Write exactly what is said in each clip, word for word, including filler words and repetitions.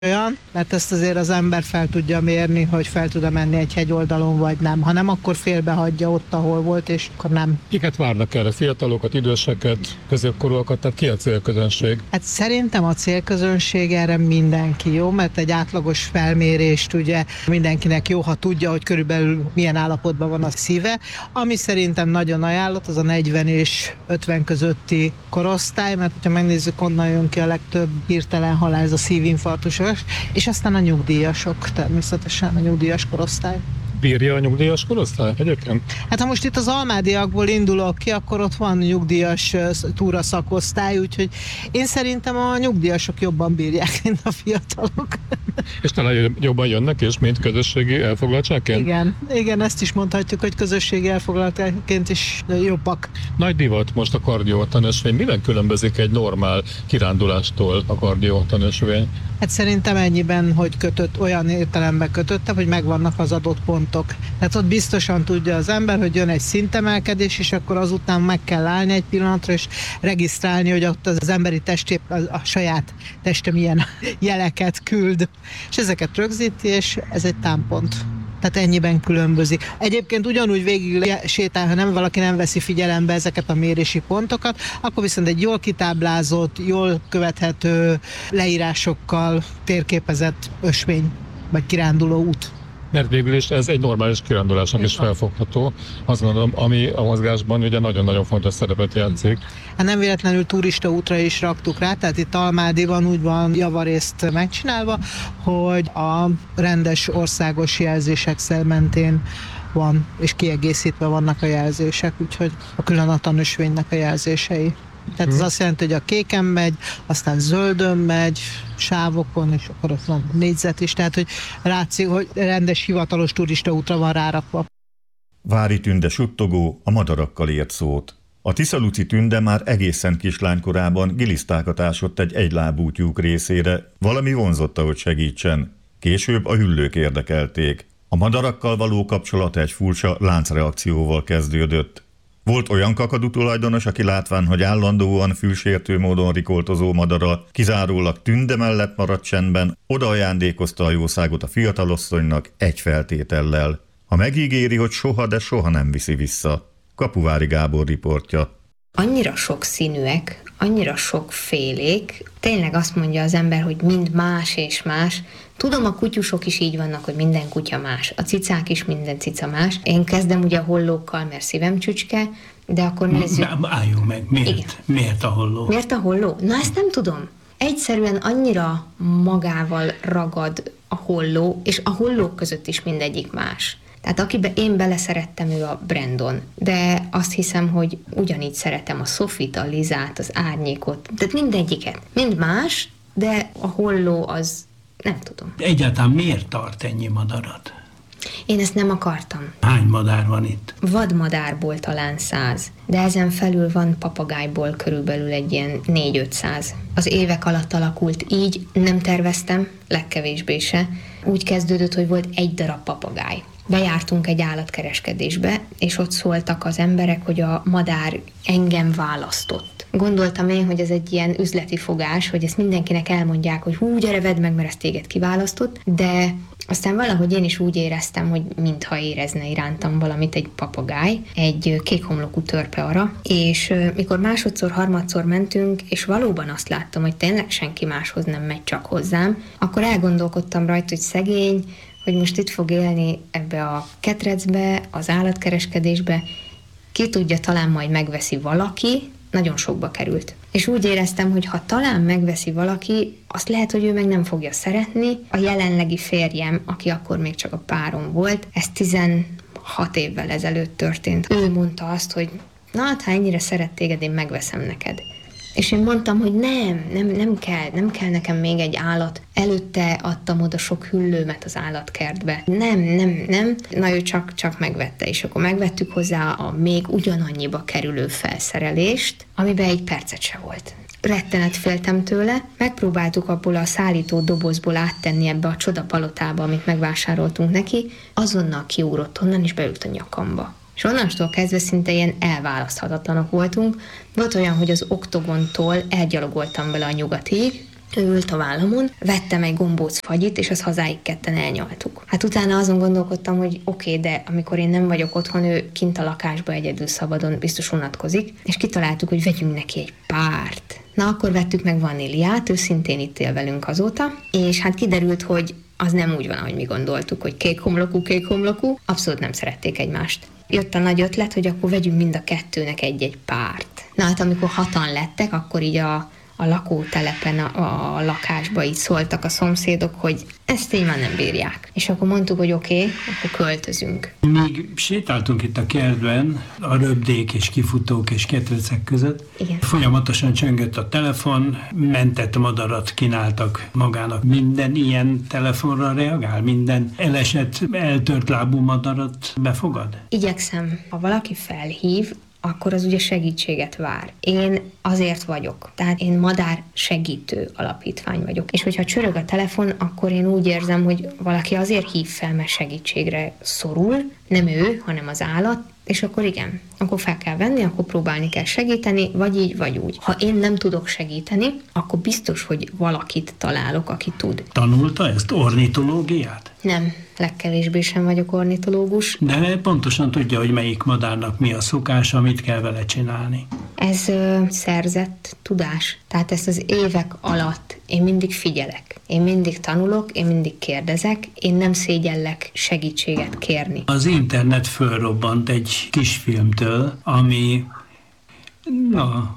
olyan, mert ezt azért az ember fel tudja mérni, hogy fel tud menni egy hegyoldalon, vagy nem. Ha nem, akkor félbehagyja ott, ahol volt, és akkor nem. Kiket várnak erre? Fiatalokat, időseket, középkorúakat? Tehát ki a célközönség? Hát szerintem a célközönség erre mindenki, jó? Mert egy átlagos felmérést ugye mindenkinek jó, ha tudja, hogy körülbelül milyen állapotban van a szíve. Ami szerintem nagyon ajánlott, az a negyven és ötven közötti korosztály, mert ha megnézzük, honnan jön ki a legtöbb hirtelen halál, ez a szívinfarktusos, és aztán a nyugdíjasok, természetesen a nyugdíjas korosztály. Bírja a nyugdíjas korosztály egyébként? Hát ha most itt az almádiakból indulok ki, akkor ott van nyugdíjas túraszakosztály, úgyhogy én szerintem a nyugdíjasok jobban bírják, mint a fiatalok. És talán jobban jönnek is, mint közösségi elfoglaltságként? Igen, igen, ezt is mondhatjuk, hogy közösségi elfoglaltságként is jobbak. Nagy divat most a kardiótanösvény. Miben különbözik egy normál kirándulástól a kardiótanösvény? Hát szerintem ennyiben, hogy kötött, olyan értelemben kötötte, hogy megvannak az adott pontok. Tehát ott biztosan tudja az ember, hogy jön egy szintemelkedés, és akkor azután meg kell állni egy pillanatra, és regisztrálni, hogy ott az emberi testép, a, a saját teste milyen jeleket küld. És ezeket rögzíti, és ez egy támpont. Tehát ennyiben különbözik. Egyébként ugyanúgy végig sétál, ha nem valaki nem veszi figyelembe ezeket a mérési pontokat, akkor viszont egy jól kitáblázott, jól követhető leírásokkal térképezett ösvény, vagy kiránduló út. Mert végül is ez egy normális kirándulásnak is felfogható. Azt gondolom, ami a mozgásban ugye nagyon-nagyon fontos szerepet játszik. Hát nem véletlenül turista útra is raktuk rá, tehát itt Almádiban úgy van javarészt megcsinálva, hogy a rendes országos jelzések mentén van, és kiegészítve vannak a jelzések, úgyhogy a külön a tanösvénynek a jelzései. Tehát ez azt jelenti, hogy a kéken megy, aztán zöldön megy, sávokon, és akkor ott van négyzet is, tehát hogy látszik, hogy rendes hivatalos turista útra van rárakva. Vári Tünde suttogó a madarakkal ért szót. A tiszaluci Tünde már egészen kislánykorában gilisztákat ásott egy egylábú tyúk részére, valami vonzotta, hogy segítsen. Később a hüllők érdekelték. A madarakkal való kapcsolat egy furcsa láncreakcióval kezdődött. Volt olyan kakadu tulajdonos, aki látván, hogy állandóan fűsértő módon rikoltozó madara kizárólag Tünde mellett maradt csendben, oda ajándékozta a jószágot a fiatalosszonynak egy feltétellel. Ha megígéri, hogy soha, de soha nem viszi vissza. Kapuvári Gábor riportja. Annyira sokszínűek, annyira sokfélék, tényleg azt mondja az ember, hogy mind más és más. Tudom, a kutyusok is így vannak, hogy minden kutya más. A cicák is minden cica más. Én kezdem ugye a hollókkal, mert szívem csücske, de akkor nézzük... Na, álljunk meg, miért? Igen. Miért a holló? Miért a holló? Na, ezt nem tudom. Egyszerűen annyira magával ragad a holló, és a hollók között is mindegyik más. Tehát akibe én beleszerettem, ő a Brandon, de azt hiszem, hogy ugyanígy szeretem a Sofit, a Lizát, az Árnyékot, tehát mindegyiket. Mind más, de a holló az nem tudom. Egyáltalán miért tart ennyi madarat? Én ezt nem akartam. Hány madár van itt? Vadmadárból talán száz, de ezen felül van papagájból körülbelül egy ilyen négy-ötszáz. Az évek alatt alakult így, nem terveztem, legkevésbé se. Úgy kezdődött, hogy volt egy darab papagáj. Bejártunk egy állatkereskedésbe, és ott szóltak az emberek, hogy a madár engem választott. Gondoltam én, hogy ez egy ilyen üzleti fogás, hogy ezt mindenkinek elmondják, hogy hú, gyere, vedd meg, mert ezt téged kiválasztott, de aztán valahogy én is úgy éreztem, hogy mintha érezne irántam valamit egy papagáj, egy kékhomlokú törpeara, és mikor másodszor, harmadszor mentünk, és valóban azt láttam, hogy tényleg senki máshoz nem megy, csak hozzám, akkor elgondolkodtam rajta, hogy szegény, hogy most itt fog élni ebbe a ketrecbe, az állatkereskedésbe, ki tudja, talán majd megveszi valaki, nagyon sokba került. És úgy éreztem, hogy ha talán megveszi valaki, azt lehet, hogy ő meg nem fogja szeretni. A jelenlegi férjem, aki akkor még csak a párom volt, ez tizenhat évvel ezelőtt történt. Ő mondta azt, hogy na hát, ha ennyire szeret téged, én megveszem neked. És én mondtam, hogy nem, nem, nem kell, nem kell nekem még egy állat. Előtte adtam oda sok hüllőmet az állatkertbe. Nem, nem, nem. Na ő csak, csak megvette, és akkor megvettük hozzá a még ugyanannyiba kerülő felszerelést, amiben egy percet se volt. Rettenet féltem tőle, megpróbáltuk abból a szállító dobozból áttenni ebbe a csodapalotába, amit megvásároltunk neki, azonnal kiugrott onnan, és beült a nyakamba. És onnantól kezdve szinte ilyen elválaszthatatlanok voltunk. Volt olyan, hogy az oktogontól elgyalogoltam vele a Nyugatig, Ő ült a vállamon, vettem egy gombóc fagyit, és az hazáig ketten elnyaltuk. Hát utána azon gondolkodtam, hogy oké, okay, de amikor én nem vagyok otthon, ő kint a lakásba egyedül szabadon biztos unatkozik, és kitaláltuk, hogy vegyünk neki egy párt. Na, akkor vettük meg Vaníliát, ő szintén itt él velünk azóta, és hát kiderült, hogy az nem úgy van, ahogy mi gondoltuk, hogy kék homlokú, kék homlokú, abszolút nem szerették egymást. Jött a nagy ötlet, hogy akkor vegyünk mind a kettőnek egy-egy párt. Na hát amikor hatan lettek, akkor így a a lakótelepen, a, a lakásba így szóltak a szomszédok, hogy ezt így már nem bírják. És akkor mondtuk, hogy oké, okay, akkor költözünk. Míg sétáltunk itt a kertben, a röpdék és kifutók és ketrecek között, igen, folyamatosan csöngött a telefon, mentett madarat kínáltak magának. Minden ilyen telefonra reagál? Minden elesett, eltört lábú madarat befogad? Igyekszem. Ha valaki felhív, akkor az ugye segítséget vár. Én azért vagyok. Tehát én madár segítő alapítvány vagyok. És hogyha csörög a telefon, akkor én úgy érzem, hogy valaki azért hív fel, mert segítségre szorul, nem ő, hanem az állat, és akkor igen, akkor fel kell venni, akkor próbálni kell segíteni, vagy így, vagy úgy. Ha én nem tudok segíteni, akkor biztos, hogy valakit találok, aki tud. Tanulta ezt, ornitológiát? Nem, legkevésbé sem vagyok ornitológus. De pontosan tudja, hogy melyik madárnak mi a szokása, amit kell vele csinálni. Ez ö, szerzett tudás. Tehát ezt az évek alatt én mindig figyelek. Én mindig tanulok, én mindig kérdezek, én nem szégyellek segítséget kérni. Az internet fölrobbant egy kisfilmtől, ami na,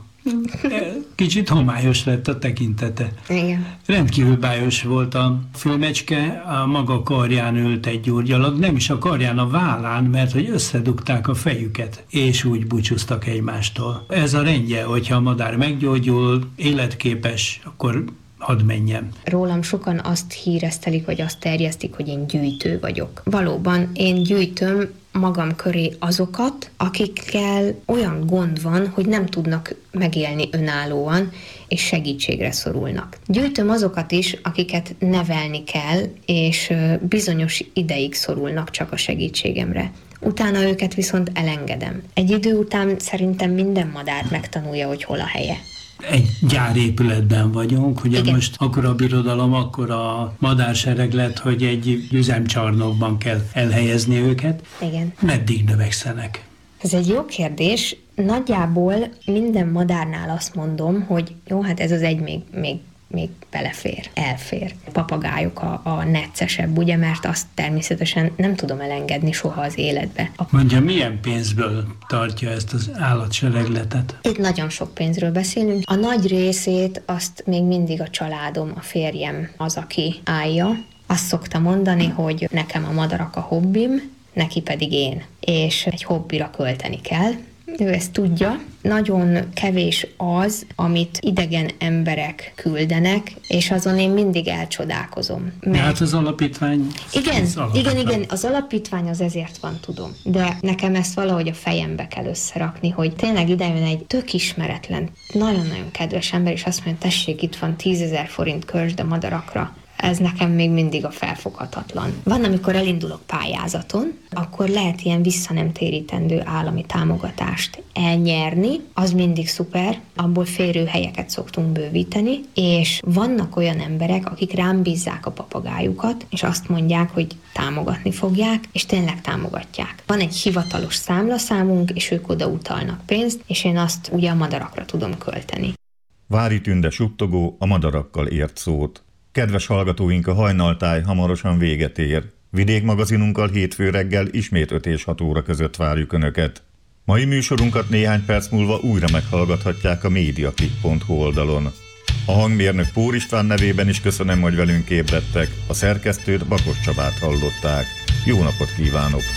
kicsit homályos lett a tekintete. Igen. Rendkívül bájos volt a főmecske, a maga karján ült egy gyurgyalag, nem is a karján, a vállán, mert hogy összedugták a fejüket, és úgy búcsúztak egymástól. Ez a rendje, hogyha a madár meggyógyul, életképes, akkor hadd menjen. Rólam sokan azt híresztelik, vagy azt terjesztik, hogy én gyűjtő vagyok. Valóban én gyűjtöm magam köré azokat, akikkel olyan gond van, hogy nem tudnak megélni önállóan, és segítségre szorulnak. Gyűjtöm azokat is, akiket nevelni kell, és bizonyos ideig szorulnak csak a segítségemre. Utána őket viszont elengedem. Egy idő után szerintem minden madár megtanulja, hogy hol a helye. Egy gyárépületben vagyunk, ugye igen, most akkor a birodalom, akkor a madársereg lett, hogy egy üzemcsarnokban kell elhelyezni őket. Igen. Meddig növekszenek? Ez egy jó kérdés. Nagyjából minden madárnál azt mondom, hogy jó, hát ez az egy még, még még belefér, elfér. A papagájok a, a neccesebb, ugye, mert azt természetesen nem tudom elengedni soha az életbe. A... Mondja, milyen pénzből tartja ezt az állatseregletet? Itt nagyon sok pénzről beszélünk. A nagy részét azt még mindig a családom, a férjem az, aki állja. Azt szokta mondani, hogy nekem a madarak a hobbim, neki pedig én. És egy hobbira költeni kell. Ő ezt tudja. Nagyon kevés az, amit idegen emberek küldenek, és azon én mindig elcsodálkozom. Mert... Hát az alapítvány... Igen, az alapítvány. igen, igen, az alapítvány az ezért van, tudom. De nekem ezt valahogy a fejembe kell összerakni, hogy tényleg idejön egy tök ismeretlen, nagyon-nagyon kedves ember, és azt mondja, tessék, itt van tízezer forint költsd a madarakra. Ez nekem még mindig a felfoghatatlan. Van, amikor elindulok pályázaton, akkor lehet ilyen visszanemtérítendő állami támogatást elnyerni, az mindig szuper, abból férőhelyeket szoktunk bővíteni, és vannak olyan emberek, akik rám bízzák a papagájukat, és azt mondják, hogy támogatni fogják, és tényleg támogatják. Van egy hivatalos számlaszámunk, és ők oda utalnak pénzt, és én azt ugye a madarakra tudom költeni. Vári Tünde suttogó a madarakkal ért szót. Kedves hallgatóink, a hajnaltáj hamarosan véget ér. Vidékmagazinunkkal hétfő reggel ismét öt és hat óra között várjuk Önöket. Mai műsorunkat néhány perc múlva újra meghallgathatják a mediaclick pont hu oldalon. A hangmérnök Pór István nevében is köszönöm, hogy velünk ébredtek. A szerkesztőt, Bakos Csabát hallották. Jó napot kívánok!